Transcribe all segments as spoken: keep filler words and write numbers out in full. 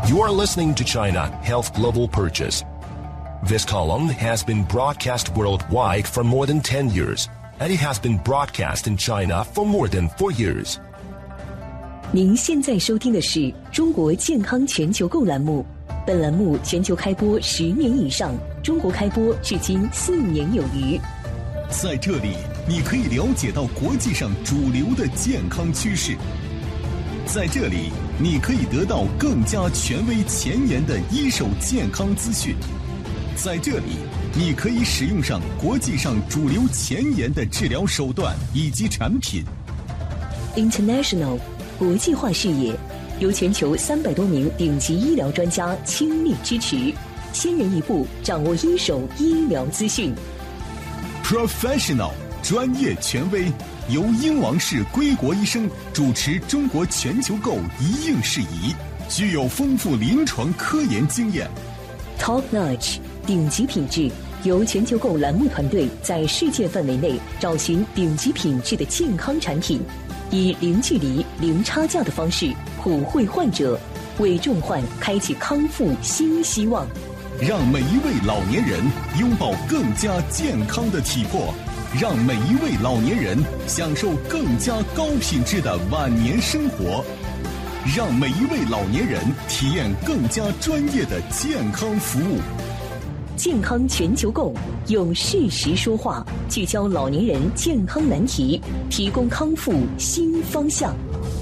You are listening to China Health Global Purchase. This column has been broadcast worldwide for more than ten years, and it has been broadcast in China for more than four years. 您现在收听的是中国健康全球购栏目，本栏目全球开播十年以上，中国开播至今四年有余。 在这里，你可以了解到国际上主流的健康趋势。在这里，你可以得到更加权威前沿的一手健康资讯。在这里，你可以使用上国际上主流前沿的治疗手段以及产品。 International 国际化视野，由全球三百多名顶级医疗专家倾力支持，先人一步掌握一手医疗资讯。 Professional 专业权威，由英王氏归国医生主持中国全球购一应事宜，具有丰富临床科研经验。 Top Notch 顶级品质，由全球购栏目团队在世界范围内找寻顶级品质的健康产品，以零距离、零差价的方式普惠患者，为重患开启康复新希望。 让每一位老年人拥抱更加健康的体魄，让每一位老年人享受更加高品质的晚年生活，让每一位老年人体验更加专业的健康服务。 健康全球购，用事实说话，聚焦老年人健康难题，提供康复新方向。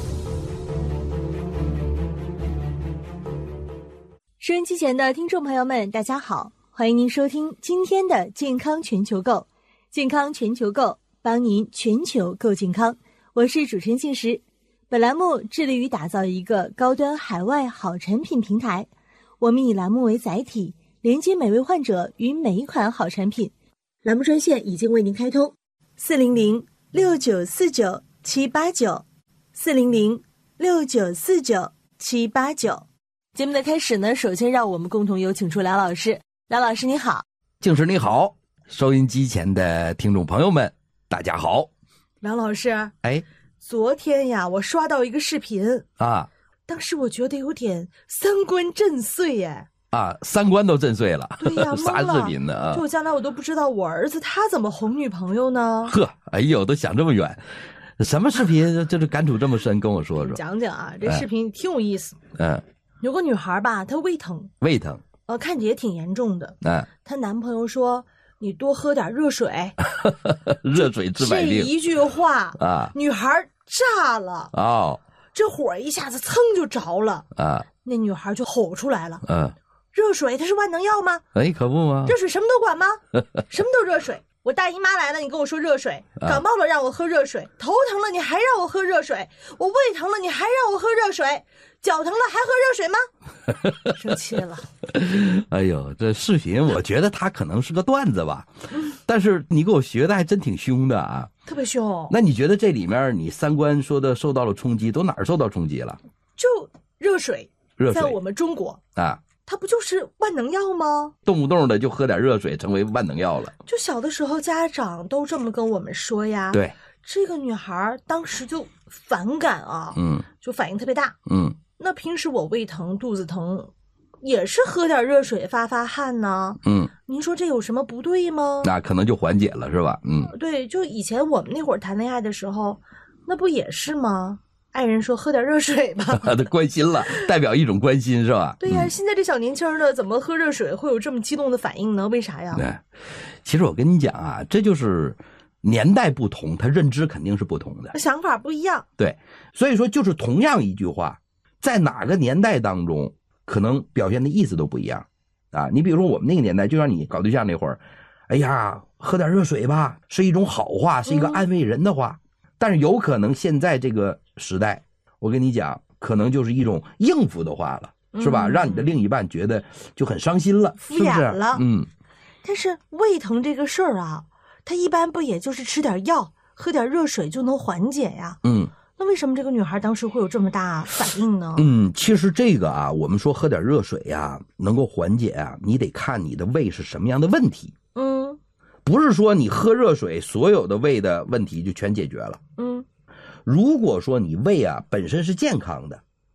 收音机前的听众朋友们，大家好，欢迎您收听今天的健康全球购。健康全球购，帮您全球购健康。我是主持人信实。本栏目致力于打造一个高端海外好产品平台，我们以栏目为载体，连接每位患者与每一款好产品。栏目专线已经为您开通，四零零六九四九七八九，四零零六九四九七八九。节目的开始呢，首先让我们共同有请出梁老师。梁老师你好。 静师你好，收音机前的听众朋友们大家好。 梁老师， 哎， 昨天呀我刷到一个视频啊， 当时我觉得有点三观震碎耶。 啊，三观都震碎了。 对呀， 啥视频呢？啊， 就将来我都不知道我儿子他怎么哄女朋友呢。 呵，哎呦，都想这么远。什么视频？就是感触这么深，跟我说说。 讲讲啊，这视频挺有意思。 嗯， 有个女孩吧，她胃疼， 胃疼， 呃，看着也挺严重的。 嗯， 她男朋友说：“你多喝点热水。” 热水治百病。 这一句话啊， 女孩炸了。 哦， 这火一下子噌就着了。 啊， 那女孩就吼出来了。 嗯。 热水它是万能药吗？ 哎，可不吗？ 热水什么都管吗？什么都热水。我大姨妈来了，你跟我说热水；感冒了让我喝热水；头疼了你还让我喝热水；我胃疼了你还让我喝热水；脚疼了还喝热水吗？生气了。 哎呦，这视频我觉得它可能是个段子吧，但是你给我学的还真挺凶的啊， 特别凶。 那你觉得这里面你三观说的受到了冲击，都哪儿受到冲击了？ 就热水， 热水在我们中国啊。 它不就是万能药吗？ 动不动的就喝点热水成为万能药了。 就小的时候家长都这么跟我们说呀。 对， 这个女孩当时就反感啊， 嗯， 就反应特别大。 嗯， 那平时我胃疼肚子疼也是喝点热水发发汗呢。 嗯， 您说这有什么不对吗？ 那可能就缓解了是吧？嗯， 对，就以前我们那会儿谈恋爱的时候，那不也是吗？爱人说喝点热水吧。 他关心了，代表一种关心是吧？ 对呀、 嗯， 现在这小年轻的怎么喝热水会有这么激动的反应呢？为啥呀？ 对，其实我跟你讲啊，这就是年代不同，他认知肯定是不同的， 想法不一样。 对，所以说就是同样一句话，在哪个年代当中，可能表现的意思都不一样啊。你比如说我们那个年代，就像你搞对象那会儿，哎呀，喝点热水吧，是一种好话，是一个安慰人的话。嗯，但是有可能现在这个时代，我跟你讲，可能就是一种应付的话了，是吧？嗯，让你的另一半觉得就很伤心了， 敷衍了。 是不是？嗯。 但是胃疼这个事儿啊，它一般不也就是吃点药、喝点热水就能缓解呀？ 嗯。 那为什么这个女孩当时会有这么大反应呢？ 嗯，其实这个啊，我们说喝点热水呀，能够缓解啊，你得看你的胃是什么样的问题。 嗯。 不是说你喝热水，所有的胃的问题就全解决了。 嗯， 如果说你胃啊本身是健康的，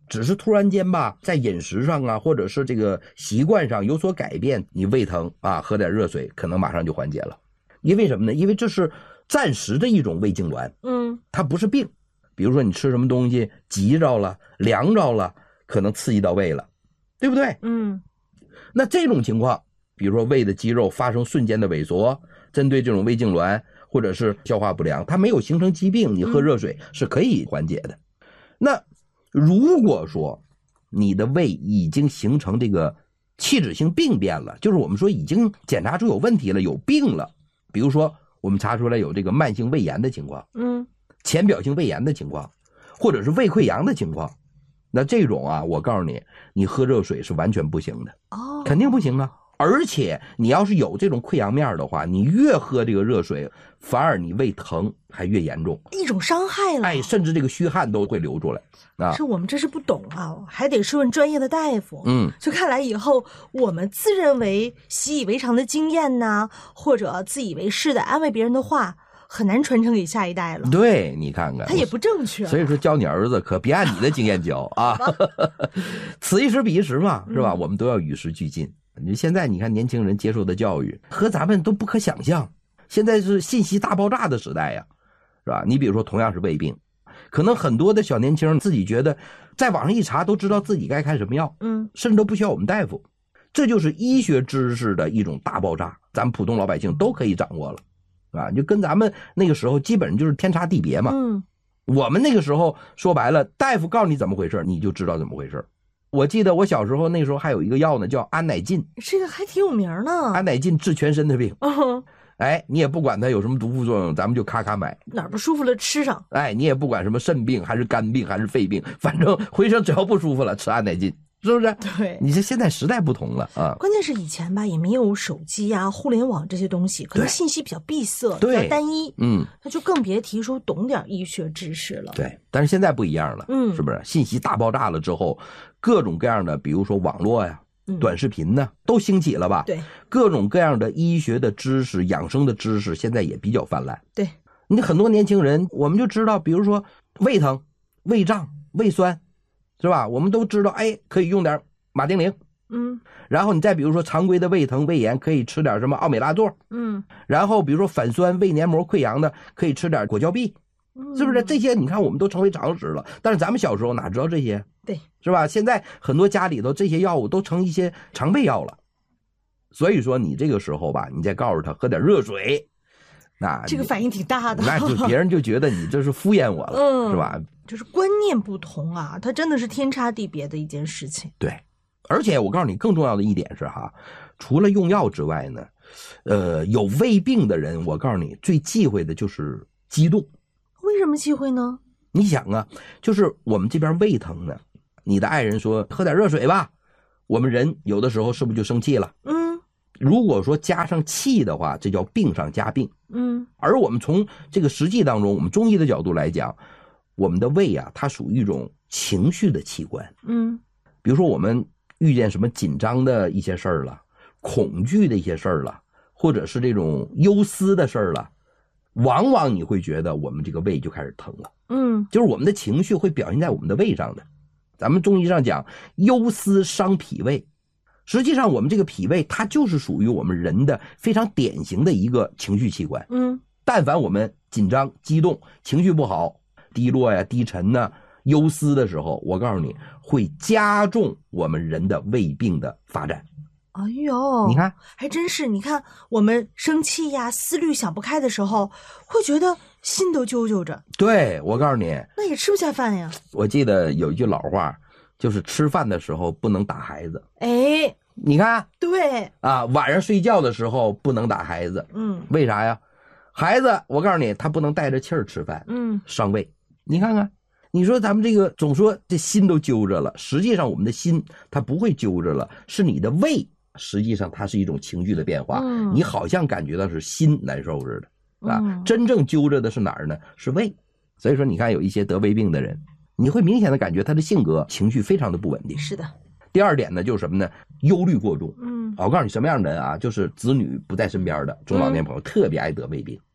只是突然间吧，在饮食上啊，或者是这个习惯上有所改变，你胃疼啊，喝点热水可能马上就缓解了。因为什么呢？因为这是暂时的一种胃痉挛， 嗯， 它不是病。比如说你吃什么东西急着了、凉着了，可能刺激到胃了，对不对？ 嗯， 那这种情况，比如说胃的肌肉发生瞬间的萎缩，针对这种胃痉挛或者是消化不良，它没有形成疾病，你喝热水是可以缓解的。嗯、那如果说你的胃已经形成这个器质性病变了，就是我们说已经检查出有问题了，有病了，比如说我们查出来有这个慢性胃炎的情况， 嗯， 浅表性胃炎的情况，或者是胃溃疡的情况，那这种啊，我告诉你，你喝热水是完全不行的， 哦， 肯定不行啊。而且你要是有这种溃疡面的话，你越喝这个热水，反而你胃疼还越严重， 一种伤害了。 哎，甚至这个虚汗都会流出来啊。 是我们这是不懂啊，还得是问专业的大夫。 嗯， 就看来以后我们自认为习以为常的经验呐，或者自以为是的安慰别人的话，很难传承给下一代了。 对，你看看， 他也不正确。 所以说教你儿子可别按你的经验教啊，此一时彼一时嘛，是吧？嗯、我们都要与时俱进。你现在你看年轻人接受的教育和咱们都不可想象，现在是信息大爆炸的时代呀，是吧？你比如说同样是胃病，可能很多的小年轻自己觉得在网上一查都知道自己该开什么药， 嗯， 甚至都不需要我们大夫。这就是医学知识的一种大爆炸，咱们普通老百姓都可以掌握了啊，就跟咱们那个时候基本上就是天差地别嘛。 嗯， 我们那个时候说白了，大夫告诉你怎么回事，你就知道怎么回事。我记得我小时候那时候还有一个药呢，叫安乃近， 这个还挺有名呢。 安乃近治全身的病， 嗯， 哎，你也不管它有什么毒副作用，咱们就咔咔买， 哪儿不舒服了吃上。 哎，你也不管什么肾病还是肝病还是肺病，反正浑身只要不舒服了，吃安乃近。是不是？ 对， 你这现在时代不同了啊。 关键是以前吧，也没有手机啊、互联网这些东西，可能信息比较闭塞，比较单一。 嗯， 那就更别提说懂点医学知识了。 对，但是现在不一样了，嗯，是不是？信息大爆炸了之后，各种各样的，比如说网络呀、嗯、短视频呢，都兴起了吧？ 对， 各种各样的医学的知识、养生的知识，现在也比较泛滥。 对， 你很多年轻人，我们就知道，比如说胃疼、胃胀、胃酸，是吧？我们都知道，哎，可以用点马丁啉， 嗯， 然后你再比如说常规的胃疼、胃炎，可以吃点什么奥美拉唑， 嗯， 然后比如说反酸、胃黏膜溃疡的，可以吃点果胶碧， 嗯、 是不是？这些你看我们都成为常识了，但是咱们小时候哪知道这些？ 对， 是吧？现在很多家里头这些药物都成一些常备药了，所以说你这个时候吧，你再告诉他喝点热水，那这个反应挺大的， 那就别人就觉得你这是敷衍我了， 嗯、 是吧？ 就是观念不同啊，它真的是天差地别的一件事情。 对。而且我告诉你，更重要的一点是哈，除了用药之外呢，呃，有胃病的人，我告诉你，最忌讳的就是激动。 为什么忌讳呢？ 你想啊，就是我们这边胃疼呢，你的爱人说喝点热水吧，我们人有的时候是不是就生气了？ 嗯。 如果说加上气的话，这叫病上加病。 嗯。 而我们从这个实际当中，我们中医的角度来讲，我们的胃啊，它属于一种情绪的器官。 嗯。 比如说我们遇见什么紧张的一些事儿了，恐惧的一些事儿了，或者是这种忧思的事儿了，往往你会觉得我们这个胃就开始疼了。 嗯， 就是我们的情绪会表现在我们的胃上的。咱们中医上讲，忧思伤脾胃，实际上我们这个脾胃它就是属于我们人的非常典型的一个情绪器官。 嗯， 但凡我们紧张、激动、情绪不好、低落呀、低沉呐、忧思的时候，我告诉你会加重我们人的胃病的发展。 哎呦， 你看还真是，你看我们生气呀、思虑想不开的时候，会觉得心都揪揪着。 对，我告诉你， 那也吃不下饭呀。 我记得有一句老话，就是吃饭的时候不能打孩子。 哎， 你看， 对啊，晚上睡觉的时候不能打孩子。 嗯， 为啥呀？孩子，我告诉你，他不能带着气儿吃饭， 嗯， 伤胃。你看看。你说咱们这个总说这心都揪着了，实际上我们的心它不会揪着了，是你的胃，实际上它是一种情绪的变化， 嗯、 你好像感觉到是心难受似的啊， 嗯、 真正揪着的是哪儿呢？是胃。所以说你看有一些得胃病的人，你会明显的感觉他的性格情绪非常的不稳定。 是的。 第二点呢，就是什么呢？忧虑过重。 嗯， 我告诉你什么样的人啊，就是子女不在身边的中老年朋友、嗯、特别爱得胃病。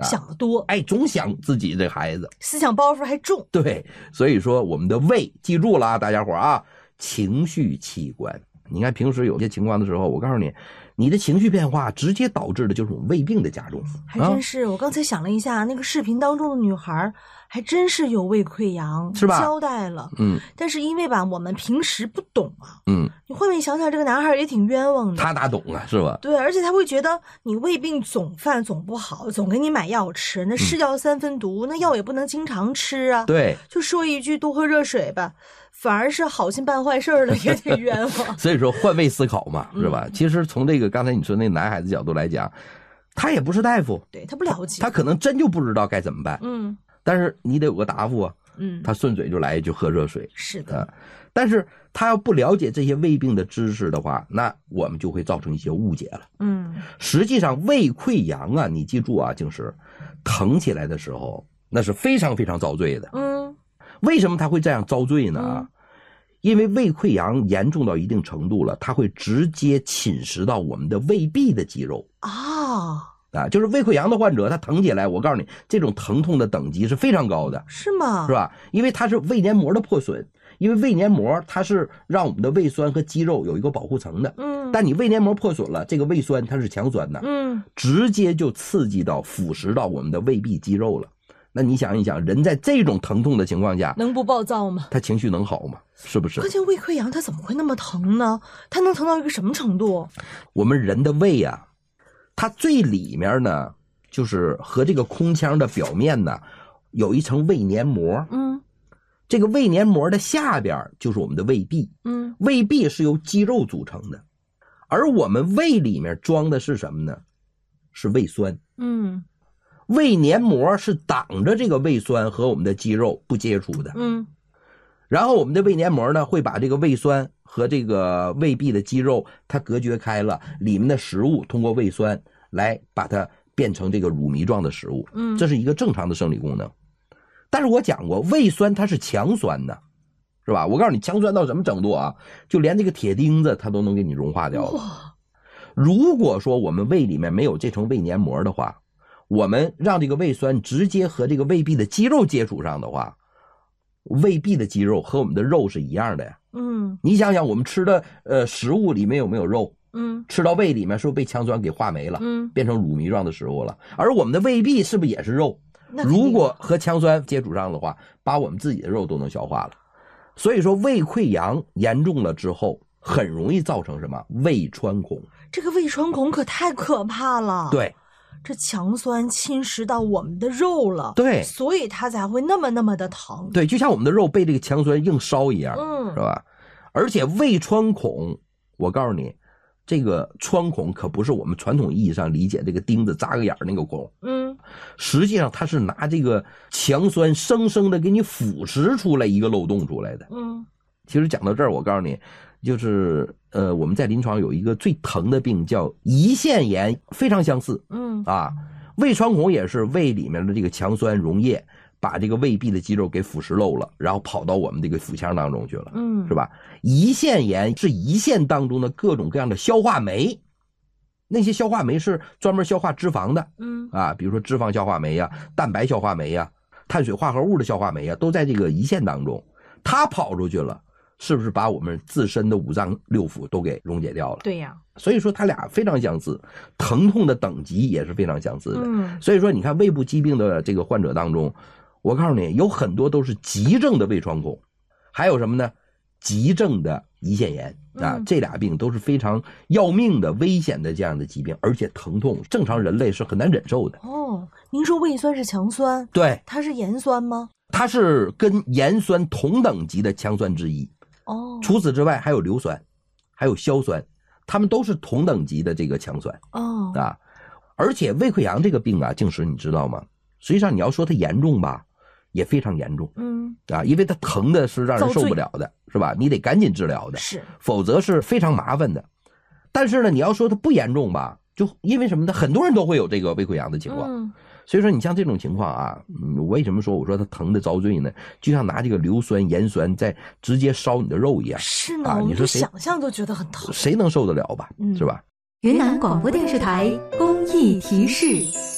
啊、 想得多， 哎，总想自己这孩子， 思想包袱还重。 对，所以说我们的胃，记住了啊，大家伙啊，情绪器官。你看平时有些情况的时候，我告诉你，你的情绪变化直接导致的就是我们胃病的加重。 还真是，啊、我刚才想了一下，那个视频当中的女孩还真是有胃溃疡， 是吧？ 交代了， 嗯， 但是因为吧，我们平时不懂啊， 嗯， 你后面想想，这个男孩也挺冤枉的， 他哪懂啊，是吧？ 对，而且他会觉得你胃病总犯总不好，总给你买药吃，那是药三分毒，嗯、那药也不能经常吃啊。 对， 就说一句多喝热水吧。反而是好心办坏事了，也挺冤枉。 所以说换位思考嘛，是吧？嗯、其实从这个刚才你说那男孩子角度来讲，他也不是大夫， 对他不了解， 他可能真就不知道该怎么办。 嗯， 但是你得有个答复啊。 嗯， 他顺嘴就来一句喝热水。 是的、 呃，但是他要不了解这些胃病的知识的话，那我们就会造成一些误解了。 嗯， 实际上胃溃疡啊，你记住啊，就是疼起来的时候，那是非常非常遭罪的。 嗯。 为什么他会这样遭罪呢？ 嗯、 因为胃溃疡严重到一定程度了，它会直接侵蚀到我们的胃壁的肌肉啊啊，就是胃溃疡的患者，他疼起来，我告诉你，这种疼痛的等级是非常高的， 是吗？ 是吧？因为它是胃黏膜的破损，因为胃黏膜它是让我们的胃酸和肌肉有一个保护层的， 嗯， 但你胃黏膜破损了，这个胃酸它是强酸的， 嗯， 直接就刺激到腐蚀到我们的胃壁肌肉了。那你想一想，人在这种疼痛的情况下， 能不暴躁吗？ 他情绪能好吗？是不是？ 关键胃溃疡它怎么会那么疼呢？它能疼到一个什么程度？ 我们人的胃啊，它最里面呢，就是和这个空腔的表面呢，有一层胃黏膜。 嗯， 这个胃黏膜的下边就是我们的胃壁。 嗯， 胃壁是由肌肉组成的，而我们胃里面装的是什么呢？是胃酸。 嗯。 胃黏膜是挡着这个胃酸和我们的肌肉不接触的， 嗯， 然后我们的胃黏膜呢会把这个胃酸和这个胃壁的肌肉它隔绝开了，里面的食物通过胃酸来把它变成这个乳糜状的食物， 嗯， 这是一个正常的生理功能。但是我讲过，胃酸它是强酸的，是吧？我告诉你，强酸到什么程度啊？就连这个铁钉子它都能给你融化掉了。如果说我们胃里面没有这层胃黏膜的话，我们让这个胃酸直接和这个胃壁的肌肉接触上的话，胃壁的肌肉和我们的肉是一样的呀。 嗯， 你想想，我们吃的呃食物里面有没有肉？ 嗯， 吃到胃里面是不是被强酸给化没了？ 嗯， 变成乳糜状的食物了？而我们的胃壁是不是也是肉？如果和强酸接触上的话，把我们自己的肉都能消化了。所以说，胃溃疡严重了之后，很容易造成什么？胃穿孔。 这个胃穿孔可太可怕了。 对。 这强酸侵蚀到我们的肉了， 对， 所以它才会那么那么的疼。 对，就像我们的肉被这个强酸硬烧一样， 嗯， 是吧？而且胃穿孔，我告诉你，这个穿孔可不是我们传统意义上理解这个钉子扎个眼那个孔， 嗯， 实际上它是拿这个强酸生生的给你腐蚀出来一个漏洞出来的。 嗯， 其实讲到这儿，我告诉你，就是呃，我们在临床有一个最疼的病叫胰腺炎，非常相似。 嗯啊，胃穿孔也是胃里面的这个强酸溶液把这个胃壁的肌肉给腐蚀漏了，然后跑到我们这个腹腔当中去了， 嗯， 是吧？胰腺炎是胰腺当中的各种各样的消化酶，那些消化酶是专门消化脂肪的， 嗯啊，比如说脂肪消化酶呀、蛋白消化酶呀、碳水化合物的消化酶呀，都在这个胰腺当中，它跑出去了。是不是把我们自身的五脏六腑都给溶解掉了？ 对呀， 所以说它俩非常相似，疼痛的等级也是非常相似的。 嗯， 所以说你看胃部疾病的这个患者当中，我告诉你，有很多都是急症的胃穿孔，还有什么呢？急症的胰腺炎啊， 嗯、 这俩病都是非常要命的、危险的这样的疾病，而且疼痛正常人类是很难忍受的。 哦，您说胃酸是强酸， 对， 它是盐酸吗？ 它是跟盐酸同等级的强酸之一。 哦， 除此之外还有硫酸，还有硝酸，它们都是同等级的这个强酸。 哦啊，而且胃溃疡这个病啊，静时你知道吗？实际上你要说它严重吧，也非常严重。 嗯啊，因为它疼的是让人受不了的，是吧？你得赶紧治疗的， 是，否则是非常麻烦的。但是呢，你要说它不严重吧，就因为什么呢？很多人都会有这个胃溃疡的情况。 嗯， 所以说你像这种情况啊，嗯，为什么说我说它疼的遭罪呢？就像拿这个硫酸盐酸在直接烧你的肉一样。 是呢， 啊，你说想象都觉得很疼， 谁能受得了吧？ 嗯、 是吧？ 云南广播电视台公益提示。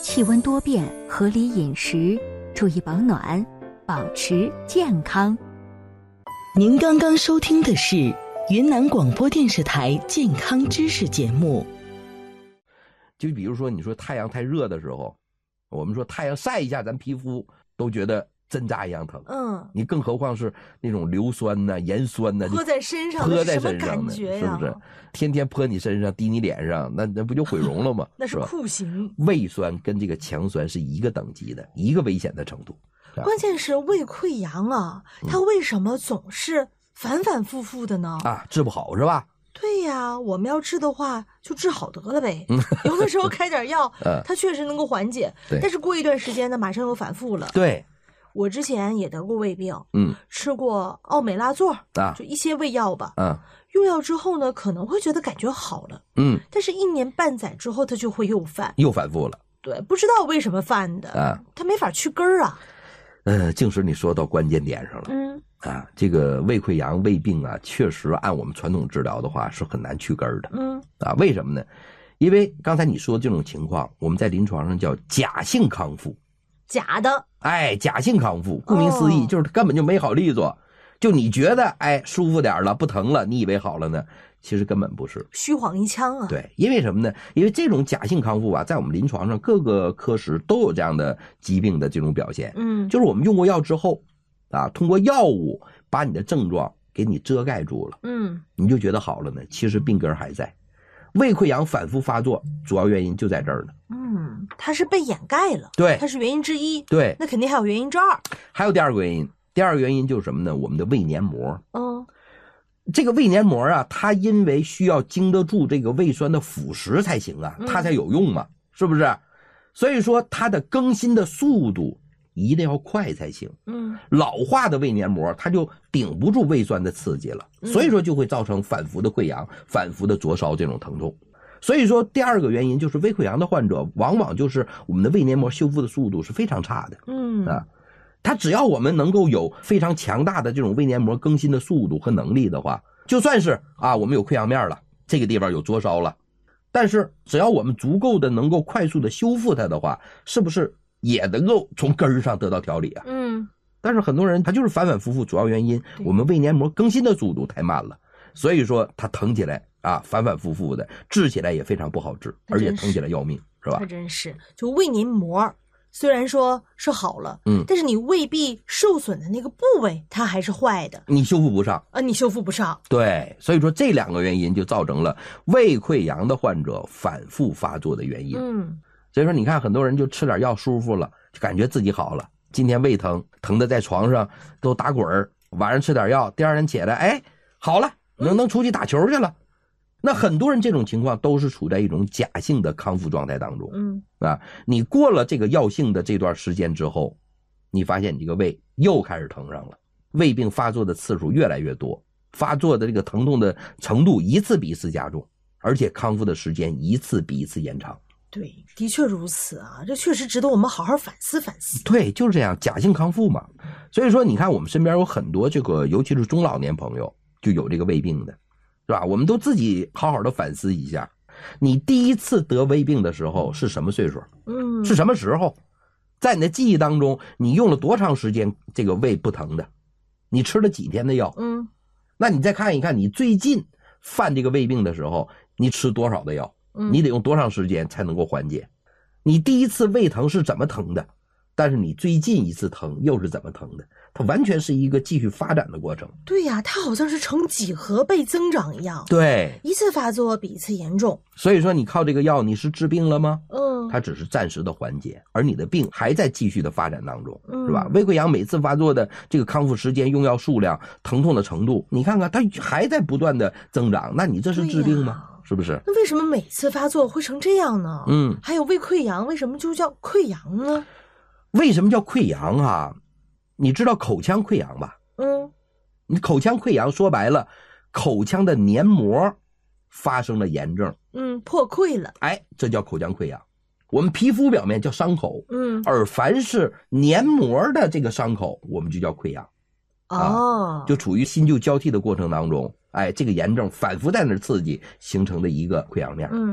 气温多变，合理饮食，注意保暖，保持健康。 您刚刚收听的是云南广播电视台健康知识节目。 就比如说你说太阳太热的时候，我们说太阳晒一下咱皮肤都觉得针扎一样疼， 嗯， 你更何况是那种硫酸呐、盐酸呐， 泼在身上， 泼在身上什么感觉呀？ 是不是？天天泼你身上、滴你脸上，那那不就毁容了吗？ 那是酷刑。 胃酸跟这个强酸是一个等级的，一个危险的程度。 关键是胃溃疡啊，它为什么总是反反复复的呢？ 啊，治不好是吧？ 对呀，我们要治的话就治好得了呗。有的时候开点药，它确实能够缓解，但是过一段时间呢，马上又反复了。 对。 我之前也得过胃病， 嗯， 吃过奥美拉唑啊， 就一些胃药吧， 啊， 用药之后呢，可能会觉得感觉好了， 嗯， 但是一年半载之后，它就会又犯， 又反复了。 对，不知道为什么犯的啊，它没法去根儿啊。 呃，静时你说到关键点上了， 嗯， 啊，这个胃溃疡、胃病啊，确实按我们传统治疗的话是很难去根儿的， 嗯， 啊，为什么呢？因为刚才你说的这种情况，我们在临床上叫假性康复。 假的， 哎，假性康复，顾名思义，哦、就是根本就没好利索，就你觉得哎舒服点了，不疼了，你以为好了呢，其实根本不是， 虚晃一枪啊。 对，因为什么呢？因为这种假性康复啊，在我们临床上各个科室都有这样的疾病的这种表现。 嗯， 就是我们用过药之后，啊，通过药物把你的症状给你遮盖住了， 嗯， 你就觉得好了呢，其实病根还在。胃溃疡反复发作，主要原因就在这儿呢。 嗯，它是被掩盖了， 对， 它是原因之一。 对， 那肯定还有原因之二。 还有第二个原因，第二个原因就是什么呢？我们的胃黏膜。 嗯， 这个胃黏膜啊，它因为需要经得住这个胃酸的腐蚀才行啊，它才有用嘛，嗯、是不是？所以说它的更新的速度一定要快才行。 嗯， 老化的胃黏膜它就顶不住胃酸的刺激了，所以说就会造成反复的溃疡、反复的灼烧这种疼痛。所以说第二个原因就是胃溃疡的患者往往就是我们的胃黏膜修复的速度是非常差的。 嗯啊，它只要我们能够有非常强大的这种胃黏膜更新的速度和能力的话，就算是啊我们有溃疡面了，这个地方有灼烧了，但是只要我们足够的能够快速的修复它的话，是不是也能够从根儿上得到调理啊？ 嗯， 但是很多人他就是反反复复，主要原因我们胃黏膜更新的速度太慢了，所以说它疼起来啊，反反复复的，治起来也非常不好治，而且疼起来要命，是吧？ 它真是，就胃黏膜虽然说是好了， 嗯， 但是你胃壁受损的那个部位它还是坏的， 你修复不上啊，你修复不上。 对，所以说这两个原因就造成了胃溃疡的患者反复发作的原因。 嗯， 所以说你看很多人就吃点药舒服了，就感觉自己好了，今天胃疼，疼的在床上都打滚儿，晚上吃点药，第二天起来，哎，好了，能能出去打球去了。那很多人这种情况都是处在一种假性的康复状态当中。 嗯， 啊，你过了这个药性的这段时间之后，你发现你这个胃又开始疼上了，胃病发作的次数越来越多，发作的这个疼痛的程度一次比一次加重，而且康复的时间一次比一次延长。 对，的确如此啊，这确实值得我们好好反思反思。 对，就是这样，假性康复嘛。所以说你看我们身边有很多这个尤其是中老年朋友就有这个胃病的，是吧？我们都自己好好的反思一下，你第一次得胃病的时候是什么岁数？ 嗯， 是什么时候？在你的记忆当中，你用了多长时间这个胃不疼的？你吃了几天的药？ 嗯， 那你再看一看你最近犯这个胃病的时候，你吃多少的药？ 嗯， 你得用多长时间才能够缓解？你第一次胃疼是怎么疼的？但是你最近一次疼又是怎么疼的？它完全是一个继续发展的过程。 对呀，它好像是呈几何倍增长一样。 对， 一次发作比一次严重。 所以说你靠这个药你是治病了吗？ 嗯， 它只是暂时的缓解，而你的病还在继续的发展当中， 嗯， 是吧？胃溃疡每次发作的这个康复时间、用药数量、疼痛的程度，你看看它还在不断的增长，那你这是治病吗？是不是？ 那为什么每次发作会成这样呢？ 嗯， 还有胃溃疡为什么就叫溃疡呢？ 为什么叫溃疡啊？你知道口腔溃疡吧？ 嗯， 你口腔溃疡说白了，口腔的黏膜发生了炎症， 嗯，破溃了， 哎，这叫口腔溃疡。我们皮肤表面叫伤口， 嗯， 而凡是黏膜的这个伤口，我们就叫溃疡。 哦， 啊，就处于新旧交替的过程当中，哎，这个炎症反复在那儿刺激形成的一个溃疡面。 嗯，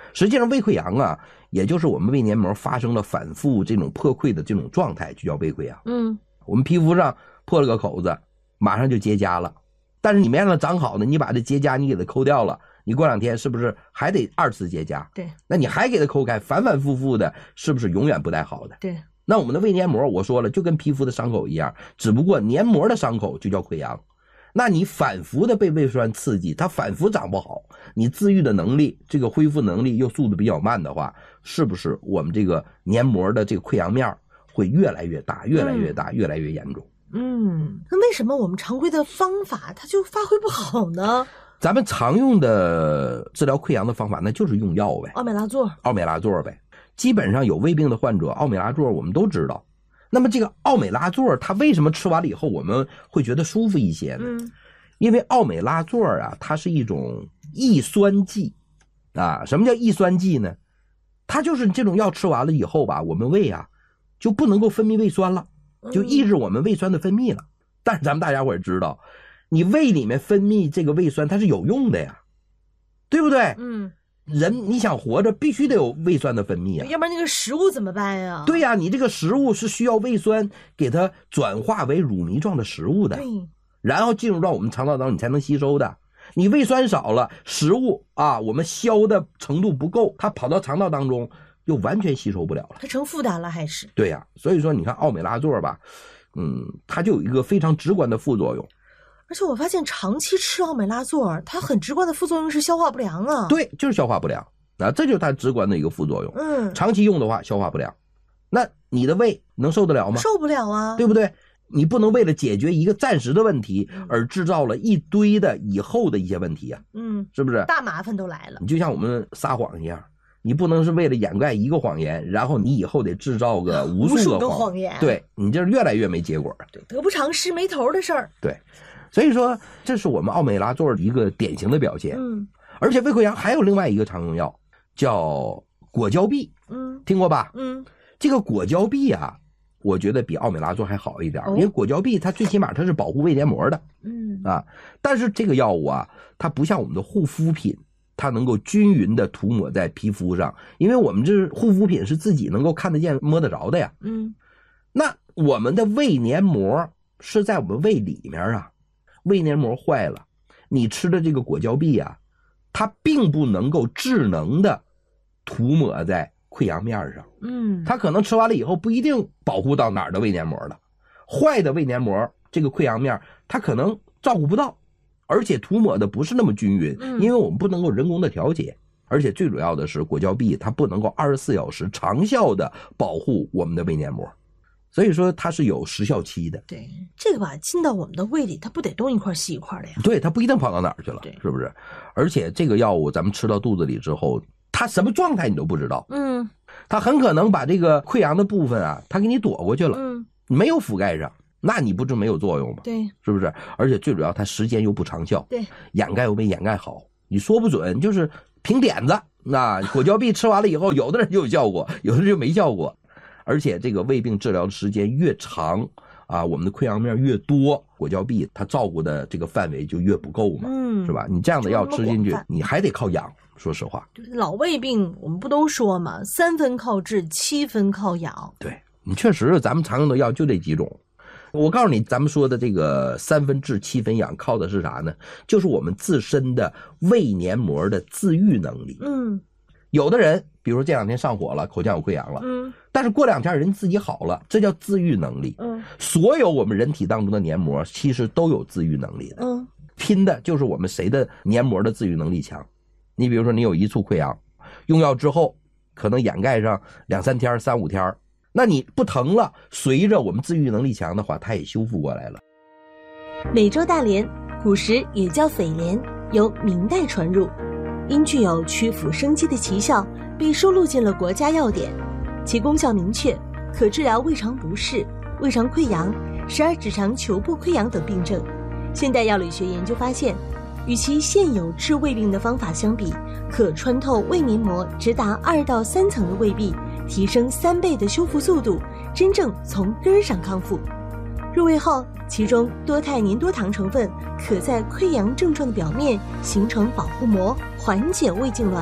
实际上胃溃疡啊，也就是我们胃黏膜发生了反复这种破溃的这种状态，就叫胃溃疡。 嗯， 我们皮肤上破了个口子，马上就结痂了，但是你没让它长好呢，你把这结痂你给它抠掉了，你过两天是不是还得二次结痂？ 对， 那你还给它抠开，反反复复的，是不是永远不带好的？ 对。 那我们的胃黏膜，我说了，就跟皮肤的伤口一样，只不过黏膜的伤口就叫溃疡。那你反复的被胃酸刺激，它反复长不好，你自愈的能力，这个恢复能力又速度比较慢的话，是不是我们这个黏膜的这个溃疡面会越来越大，越来越大，越来越严重？ 嗯，那为什么我们常规的方法它就发挥不好呢？ 咱们常用的治疗溃疡的方法，那就是用药呗， 奥美拉唑， 奥美拉唑呗。基本上有胃病的患者，奥美拉唑我们都知道。那么这个奥美拉唑它为什么吃完了以后我们会觉得舒服一些呢？ 嗯， 因为奥美拉唑啊，它是一种抑酸剂啊。什么叫抑酸剂呢？它就是这种药吃完了以后吧，我们胃啊就不能够分泌胃酸了，就抑制我们胃酸的分泌了。但是咱们大家伙也知道，你胃里面分泌这个胃酸它是有用的呀，对不对？ 嗯， 人你想活着必须得有胃酸的分泌啊， 要不然那个食物怎么办呀？ 对呀、啊，你这个食物是需要胃酸给它转化为乳糜状的食物的， 对， 然后进入到我们肠道当中你才能吸收的。你胃酸少了，食物啊我们消的程度不够，它跑到肠道当中又完全吸收不了了， 它成负担了还是？ 对呀、啊，所以说你看奥美拉唑吧，嗯，它就有一个非常直观的副作用。 而且我发现长期吃奥美拉唑，它很直观的副作用是消化不良啊。 对，就是消化不良啊，这就是它直观的一个副作用。 嗯， 长期用的话消化不良，那你的胃能受得了吗？ 受不了啊， 对不对？你不能为了解决一个暂时的问题而制造了一堆的以后的一些问题啊， 嗯， 是不是？ 大麻烦都来了。 你就像我们撒谎一样，你不能是为了掩盖一个谎言，然后你以后得制造个无数个谎言， 对，你这越来越没结果。 对，得不偿失没头的事儿。 对，所以说这是我们奥美拉唑的一个典型的表现。 嗯， 而且胃溃疡还有另外一个常用药叫果胶吡， 嗯， 听过吧？ 嗯， 这个果胶吡啊，我觉得比奥美拉唑还好一点，哦、因为果胶吡它最起码它是保护胃黏膜的， 嗯啊，但是这个药物啊，它不像我们的护肤品，它能够均匀的涂抹在皮肤上，因为我们这护肤品是自己能够看得见摸得着的呀， 嗯， 那我们的胃黏膜是在我们胃里面啊，胃黏膜坏了，你吃的这个果胶吡啊，它并不能够智能的涂抹在溃疡面上， 嗯， 它可能吃完了以后不一定保护到哪儿的胃黏膜了，坏的胃黏膜这个溃疡面它可能照顾不到，而且涂抹的不是那么均匀， 嗯、 因为我们不能够人工的调节，而且最主要的是果胶吡它不能够二十四小时长效的保护我们的胃黏膜，所以说它是有时效期的。 对，这个吧进到我们的胃里它不得东一块西一块的呀， 对，它不一定跑到哪儿去了，是不是？而且这个药物咱们吃到肚子里之后，它什么状态你都不知道， 嗯， 它很可能把这个溃疡的部分啊它给你躲过去了， 嗯， 没有覆盖上，那你不就没有作用吗？ 对， 是不是？而且最主要它时间又不长效， 对， 掩盖又没掩盖好，你说不准，就是凭点子。那果胶吡吃完了以后，有的人就有效果，有的人就没效果，而且这个胃病治疗的时间越长啊，我们的溃疡面越多，果胶吡它照顾的这个范围就越不够嘛， 嗯， 是吧？你这样的药吃进去，你还得靠养。说实话， 老胃病我们不都说嘛，三分靠治，七分靠养。 对，你确实咱们常用的药就这几种。我告诉你，咱们说的这个三分治七分养靠的是啥呢？就是我们自身的胃黏膜的自愈能力。 嗯， 有的人比如说这两天上火了，口腔有溃疡了， 嗯， 但是过两天人自己好了，这叫自愈能力。 嗯， 所有我们人体当中的黏膜其实都有自愈能力的。 嗯， 拼的就是我们谁的黏膜的自愈能力强。你比如说你有一处溃疡，用药之后可能掩盖上两三天三五天，那你不疼了，随着我们自愈能力强的话，它也修复过来了。 美洲大蠊古时也叫蜚蠊，由明代传入，因具有驱腐生肌的奇效，被收录进了国家药典。其功效明确，可治疗胃肠不适、胃肠溃疡、十二指肠球部溃疡等病症。现代药理学研究发现，与其现有治胃病的方法相比，可穿透胃黏膜直达二到三层的胃壁，提升三倍的修复速度，真正从根儿上康复。入胃后，其中多肽粘多糖成分可在溃疡症状的表面形成保护膜，缓解胃痉挛，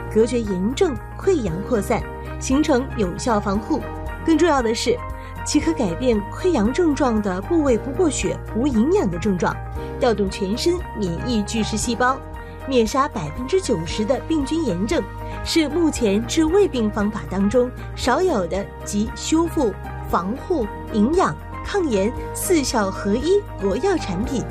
隔绝炎症、溃疡扩散，形成有效防护。更重要的是，其可改变溃疡症状的部位不过血、无营养的症状，调动全身免疫巨噬细胞，灭杀百分之九十的病菌炎症，是目前治胃病方法当中少有的集修复、防护、营养、抗炎四效合一国药产品。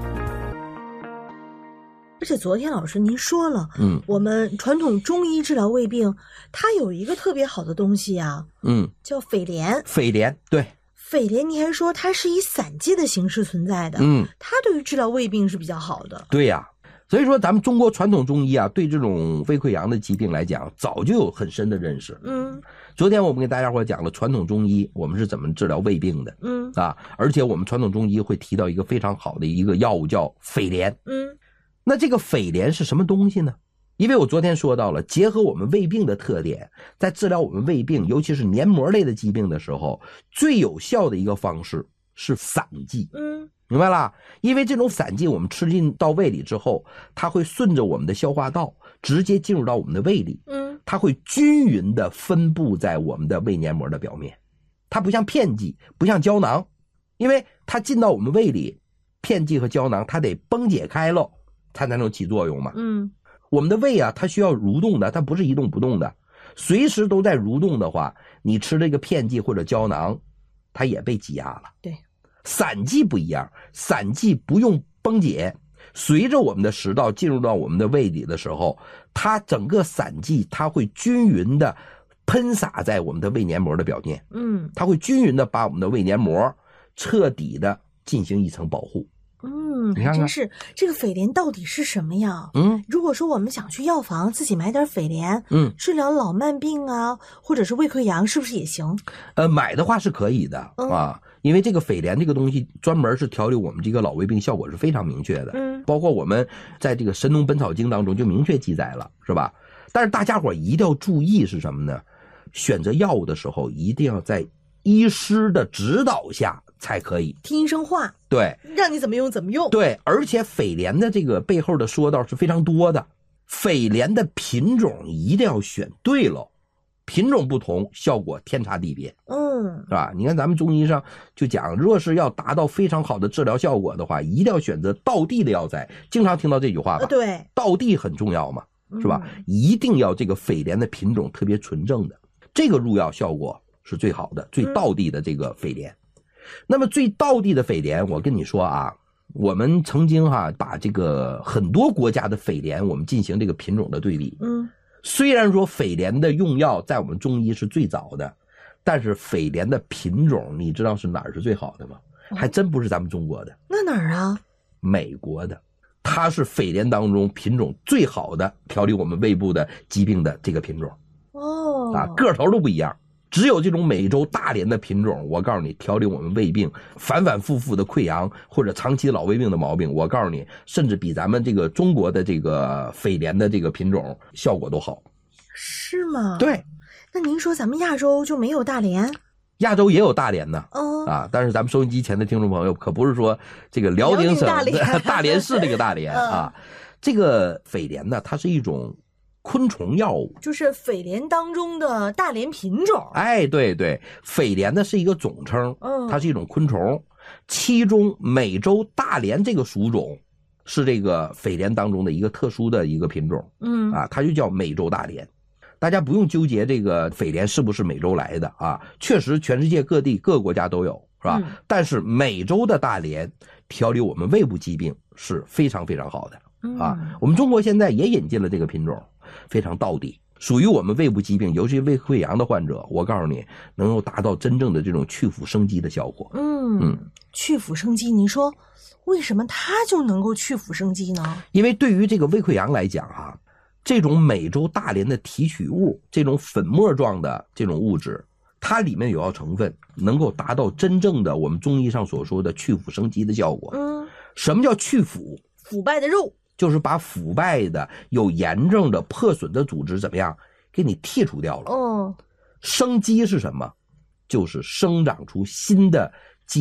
而且昨天老师您说了， 嗯， 我们传统中医治疗胃病，它有一个特别好的东西啊， 嗯， 叫匪莲。 匪莲，对， 匪莲，你还说它是以散剂的形式存在的， 嗯， 它对于治疗胃病是比较好的。 对呀、啊，所以说咱们中国传统中医啊，对这种胃溃疡的疾病来讲，早就有很深的认识。 嗯， 昨天我们给大家伙讲了传统中医我们是怎么治疗胃病的， 嗯啊，而且我们传统中医会提到一个非常好的一个药物叫匪莲。 嗯， 那这个匪莲是什么东西呢？因为我昨天说到了，结合我们胃病的特点，在治疗我们胃病，尤其是黏膜类的疾病的时候，最有效的一个方式是散剂。 嗯， 明白了？因为这种散剂我们吃进到胃里之后，它会顺着我们的消化道直接进入到我们的胃里， 嗯， 它会均匀的分布在我们的胃黏膜的表面。它不像片剂，不像胶囊，因为它进到我们胃里，片剂和胶囊它得崩解开了它才能起作用嘛。 嗯， 我们的胃啊，它需要蠕动的，它不是一动不动的，随时都在蠕动的话，你吃这个片剂或者胶囊，它也被挤压了。 对， 散剂不一样，散剂不用崩解，随着我们的食道进入到我们的胃里的时候，它整个散剂它会均匀的喷洒在我们的胃黏膜的表面， 嗯， 它会均匀的把我们的胃黏膜彻底的进行一层保护。 嗯， 你看看真是这个匪莲到底是什么呀？ 嗯， 如果说我们想去药房自己买点匪莲， 嗯， 治疗老慢病啊，或者是胃溃疡，是不是也行？ 呃，买的话是可以的、 嗯、 啊，因为这个匪莲这个东西专门是调理我们这个老胃病，效果是非常明确的。 嗯， 包括我们在这个《神农本草经》当中就明确记载了，是吧？但是大家伙一定要注意是什么呢？选择药物的时候一定要在医师的指导下才可以， 听医生话， 对， 让你怎么用怎么用。 对，而且匪莲的这个背后的说道是非常多的，匪莲的品种一定要选对了，品种不同，效果天差地别。 嗯， 是吧？你看咱们中医上就讲，若是要达到非常好的治疗效果的话，一定要选择道地的药材。经常听到这句话吧？ 呃、对， 道地很重要嘛，是吧？ 嗯、 一定要这个匪莲的品种特别纯正的，这个入药效果是最好的，最道地的这个匪莲。嗯、那么最道地的匪莲，我跟你说啊，我们曾经哈、啊、把这个很多国家的匪莲，我们进行这个品种的对比。 嗯， 虽然说匪莲的用药在我们中医是最早的，但是匪莲的品种你知道是哪儿是最好的吗？还真不是咱们中国的。 那哪儿啊？ 美国的，它是匪莲当中品种最好的调理我们胃部的疾病的这个品种。 哦， 啊，个头都不一样。只有这种美洲大连的品种，我告诉你，调理我们胃病反反复复的溃疡或者长期老胃病的毛病，我告诉你，甚至比咱们这个中国的这个匪莲的这个品种效果都好。 是吗？ 对。 那您说咱们亚洲就没有大连？ 亚洲也有大连呢， 哦、 啊，但是咱们收音机前的听众朋友可不是说这个辽宁省大连, 大连市这个大连啊，这个匪莲呢，它是一种昆虫药物， 就是匪莲当中的大连品种。 哎，对对，匪莲呢是一个总称，它是一种昆虫，其中美洲大连这个属种是这个匪莲当中的一个特殊的一个品种， 嗯啊，它就叫美洲大连。大家不用纠结这个匪莲是不是美洲来的啊，确实全世界各地各个国家都有，是吧？嗯、但是美洲的大连调理我们胃部疾病是非常非常好的啊。 嗯、 我们中国现在也引进了这个品种，非常道地，属于我们胃部疾病，尤其胃溃疡的患者，我告诉你，能够达到真正的这种去腐生肌的效果。 嗯嗯，去腐生肌，您说为什么它就能够去腐生肌呢？ 因为对于这个胃溃疡来讲啊。这种美洲大连的提取物，这种粉末状的这种物质，它里面有药成分能够达到真正的我们中医上所说的去腐生肌的效果。 嗯， 什么叫去腐？ 腐败的肉， 就是把腐败的、有炎症的、破损的组织怎么样给你剔除掉了。 哦， 生肌是什么？就是生长出新的肌肉、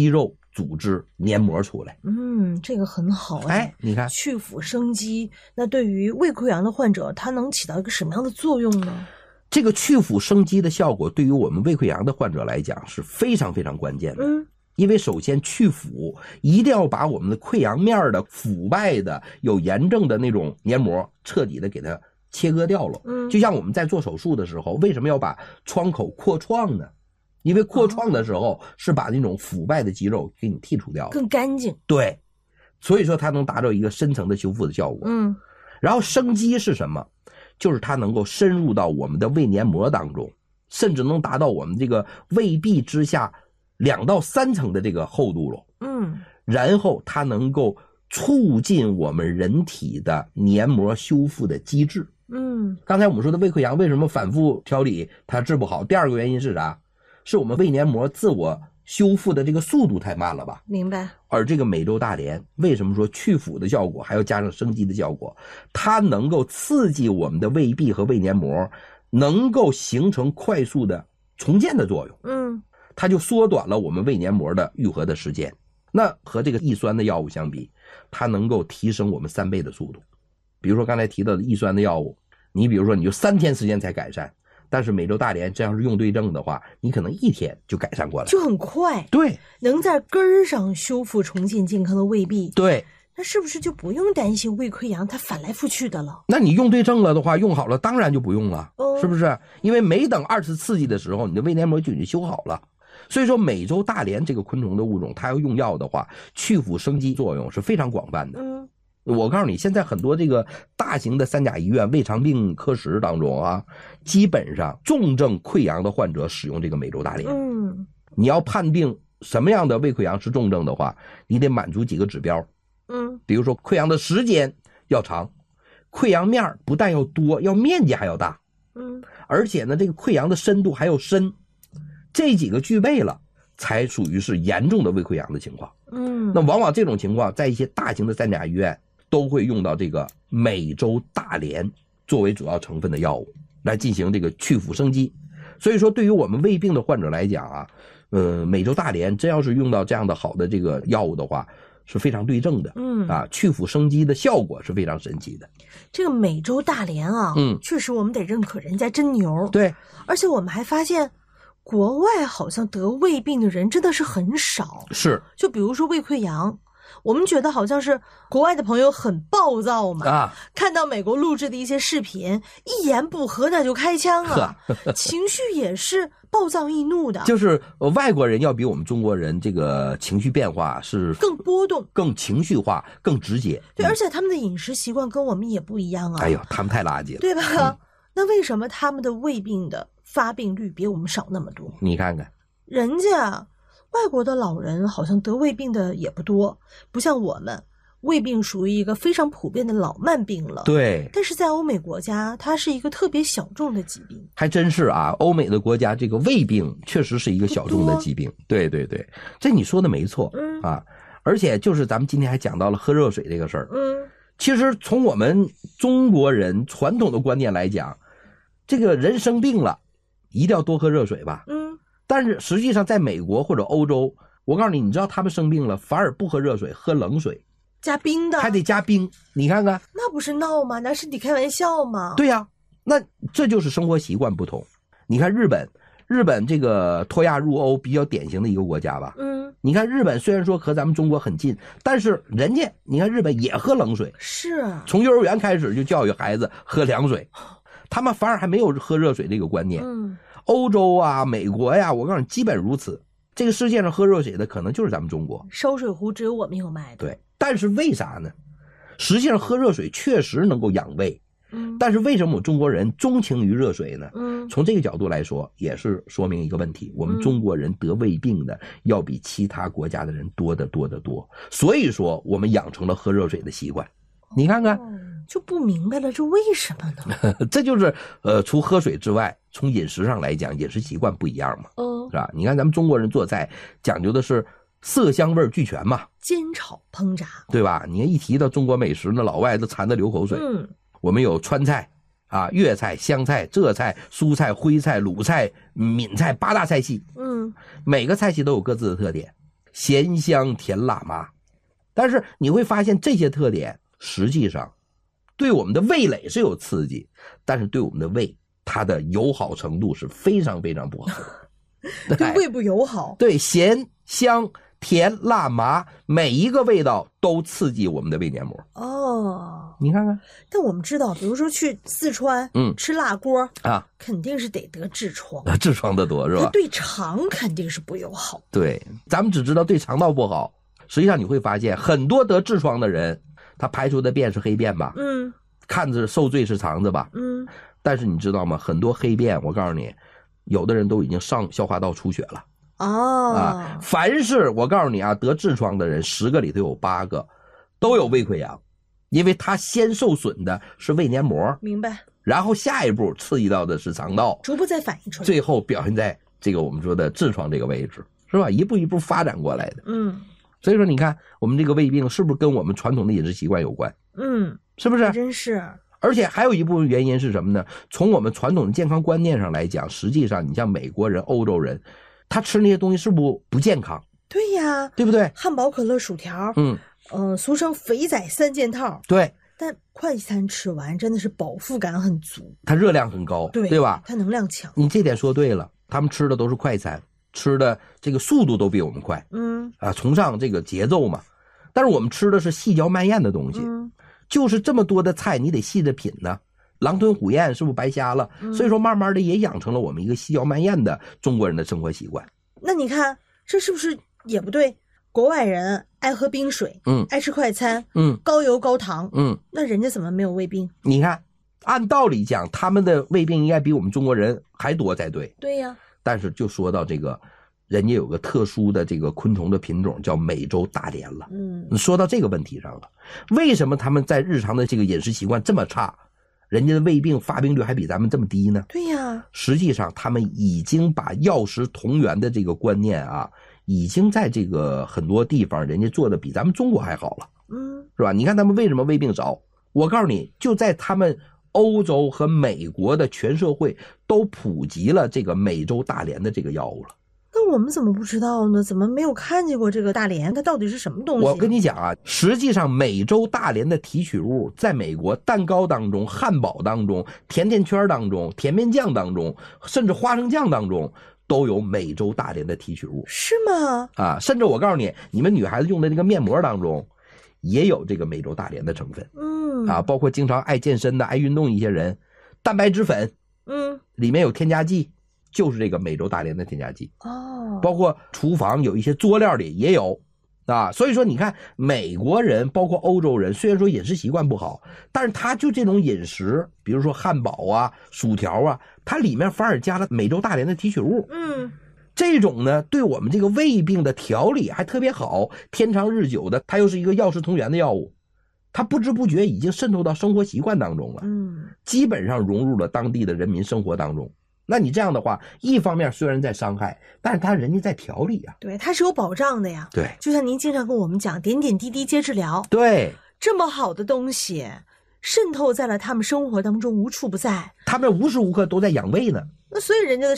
组织黏膜出来。 嗯，这个很好哎。 哎，你看， 去腐生肌，那对于胃溃疡的患者，它能起到一个什么样的作用呢？ 这个去腐生肌的效果对于我们胃溃疡的患者来讲是非常非常关键的。 嗯， 因为首先去腐一定要把我们的溃疡面的腐败的有炎症的那种黏膜彻底的给它切割掉了。 嗯， 就像我们在做手术的时候，为什么要把创口扩创呢？因为扩创的时候是把那种腐败的肌肉给你剔除掉了， 更干净。 对，所以说它能达到一个深层的修复的效果。 嗯， 然后生肌是什么？就是它能够深入到我们的胃黏膜当中，甚至能达到我们这个胃壁之下两到三层的这个厚度了。 嗯， 然后它能够促进我们人体的黏膜修复的机制。 嗯， 刚才我们说的胃溃疡为什么反复调理它治不好？第二个原因是啥？是我们胃黏膜自我修复的这个速度太慢了吧？ 明白。 而这个美洲大莲为什么说去腐的效果还要加上生肌的效果？它能够刺激我们的胃壁和胃黏膜能够形成快速的重建的作用。 嗯， 它就缩短了我们胃黏膜的愈合的时间。那和这个抑酸的药物相比，它能够提升我们三倍的速度。比如说刚才提到的抑酸的药物，你比如说你就三天时间才改善，但是美洲大莲这要是用对症的话，你可能一天就改善过来， 就很快。 对， 能在根儿上修复重建健康的胃壁。 对， 那是不是就不用担心胃溃疡它反来覆去的了？ 那你用对症了的话，用好了当然就不用了， 哦， 是不是？因为没等二次刺激的时候，你的胃黏膜就已经修好了。所以说美洲大莲这个昆虫的物种，它要用药的话，去腐生肌作用是非常广泛的。 嗯， 我告诉你，现在很多这个大型的三甲医院胃肠病科室当中啊，基本上重症溃疡的患者使用这个美洲大莲。 嗯， 你要判定什么样的胃溃疡是重症的话，你得满足几个指标。 嗯， 比如说溃疡的时间要长，溃疡面不但要多，要面积还要大。 嗯， 而且呢，这个溃疡的深度还要深，这几个具备了，才属于是严重的胃溃疡的情况。 嗯， 那往往这种情况，在一些大型的三甲医院都会用到这个美洲大莲作为主要成分的药物来进行这个去腐生肌。所以说，对于我们胃病的患者来讲啊，呃，美洲大莲真要是用到这样的好的这个药物的话，是非常对症的。 嗯啊，去腐生肌的效果是非常神奇的。 这个美洲大莲啊， 嗯， 确实我们得认可人家真牛。 对， 而且我们还发现，国外好像得胃病的人真的是很少。 是， 就比如说胃溃疡，我们觉得好像是国外的朋友很暴躁嘛， 啊， 看到美国录制的一些视频，一言不合那就开枪啊，情绪也是暴躁易怒的， 就是外国人要比我们中国人这个情绪变化是更波动、 更情绪化、更直接。 对， 嗯、 而且他们的饮食习惯跟我们也不一样啊。 哎呦，他们太垃圾了， 对吧？ 嗯、 那为什么他们的胃病的发病率比我们少那么多？ 你看看， 人家外国的老人好像得胃病的也不多，不像我们，胃病属于一个非常普遍的老慢病了。 对， 但是在欧美国家，它是一个特别小众的疾病。 还真是啊，欧美的国家这个胃病确实是一个小众的疾病。对对对，这你说的没错。 嗯啊，而且就是咱们今天还讲到了喝热水这个事儿。 嗯， 其实从我们中国人传统的观念来讲，这个人生病了，一定要多喝热水吧。 嗯。 但是实际上，在美国或者欧洲，我告诉你，你知道他们生病了，反而不喝热水，喝冷水， 加冰的， 还得加冰。你看看， 那不是闹吗？拿身体开玩笑吗？ 对呀、啊，那这就是生活习惯不同。你看日本，日本这个脱亚入欧比较典型的一个国家吧。 嗯， 你看日本虽然说和咱们中国很近，但是人家你看日本也喝冷水， 是从幼儿园开始就教育孩子喝凉水，他们反而还没有喝热水这个观念。 嗯。 欧洲啊，美国呀，我告诉你，基本如此。这个世界上喝热水的可能就是咱们中国， 烧水壶只有我们有卖的。 对，但是为啥呢？实际上喝热水确实能够养胃， 嗯， 但是为什么我们中国人钟情于热水呢？ 嗯， 从这个角度来说，也是说明一个问题：我们中国人得胃病的要比其他国家的人多得多得多。所以说，我们养成了喝热水的习惯。你看看。 哦，就不明白了，这为什么呢？ 这就是呃，除喝水之外，从饮食上来讲，饮食习惯不一样嘛， 嗯， 是吧？你看咱们中国人做菜讲究的是色香味俱全嘛， 煎炒烹炸， 对吧？你看一提到中国美食，那老外都馋得流口水。 嗯， 我们有川菜啊、粤菜、湘菜、浙菜、苏菜、徽菜、鲁菜、闽菜八大菜系， 嗯， 每个菜系都有各自的特点。 咸香甜辣麻。但是你会发现这些特点实际上对我们的味蕾是有刺激，但是对我们的胃它的友好程度是非常非常不好的。 对胃不友好。 对，咸香甜辣麻每一个味道都刺激我们的胃黏膜。 哦， 你看看。 但我们知道比如说去四川嗯吃辣锅啊， 肯定是得得痔疮， 痔疮的多是吧？ 它对肠肯定是不友好。 对，咱们只知道对肠道不好，实际上你会发现很多得痔疮的人他排出的便是黑便吧， 嗯， 看着受罪是肠子吧， 嗯， 但是你知道吗？很多黑便我告诉你有的人都已经上消化道出血了。 哦啊，凡是我告诉你啊，得痔疮的人十个里头有八个都有胃溃疡，因为他先受损的是胃黏膜， 明白， 然后下一步刺激到的是肠道， 逐步再反映出来， 最后表现在这个我们说的痔疮这个位置，是吧？一步一步发展过来的。 嗯， 所以说你看我们这个胃病是不是跟我们传统的饮食习惯有关？ 嗯， 是不是？ 真是。 而且还有一部分原因是什么呢？从我们传统的健康观念上来讲，实际上你像美国人、欧洲人，他吃那些东西是不是不健康？ 对呀， 对不对？ 汉堡、可乐、薯条， 嗯， 呃，俗称肥仔三件套。 对。 但快餐吃完真的是饱腹感很足， 它热量很高， 对对吧？ 它能量强。 你这点说对了，他们吃的都是快餐，吃的这个速度都比我们快， 嗯啊，崇尚这个节奏嘛。但是我们吃的是细嚼慢咽的东西， 嗯， 就是这么多的菜，你得细着品呢。狼吞虎咽是不是白瞎了？ 嗯， 所以说慢慢的也养成了我们一个细嚼慢咽的中国人的生活习惯。 那你看这是不是也不对？国外人爱喝冰水， 嗯， 爱吃快餐， 嗯， 高油高糖， 嗯， 那人家怎么没有胃病？ 你看，按道理讲，他们的胃病应该比我们中国人还多才对。 对呀， 但是就说到这个，人家有个特殊的这个昆虫的品种叫美洲大蠊了。 嗯， 说到这个问题上了，为什么他们在日常的这个饮食习惯这么差，人家的胃病发病率还比咱们这么低呢？ 对呀， 实际上他们已经把药食同源的这个观念啊，已经在这个很多地方人家做的比咱们中国还好了， 嗯， 是吧？你看他们为什么胃病少？我告诉你，就在他们欧洲和美国的全社会都普及了这个美洲大蠊的这个药物了。 那我们怎么不知道呢？怎么没有看见过这个大蠊？它到底是什么东西？ 我跟你讲啊，实际上美洲大蠊的提取物在美国蛋糕当中、汉堡当中、甜甜圈当中、甜面酱当中，甚至花生酱当中都有美洲大蠊的提取物。 是吗？ 啊，甚至我告诉你，你们女孩子用的那个面膜当中也有这个美洲大蠊的成分。 嗯， 啊，包括经常爱健身的、爱运动一些人，蛋白质粉， 嗯， 里面有添加剂，就是这个美洲大蠊的添加剂。 哦， 包括厨房有一些佐料里也有啊。所以说你看美国人包括欧洲人，虽然说饮食习惯不好，但是他就这种饮食，比如说汉堡啊、薯条啊，它里面反而加了美洲大蠊的提取物。 嗯， 这种呢对我们这个胃病的调理还特别好，天长日久的，它又是一个药食同源的药物，它不知不觉已经渗透到生活习惯当中了， 嗯， 基本上融入了当地的人民生活当中。那你这样的话，一方面虽然在伤害，但是他人家在调理啊。 对，它是有保障的呀。 对， 就像您经常跟我们讲，点点滴滴皆治疗。 对， 这么好的东西渗透在了他们生活当中，无处不在。 他们无时无刻都在养胃呢。 那所以人家的